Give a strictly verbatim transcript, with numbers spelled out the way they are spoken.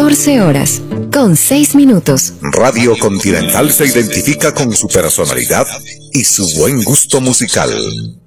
catorce horas, con seis minutos. Radio Continental se identifica con su personalidad y su buen gusto musical.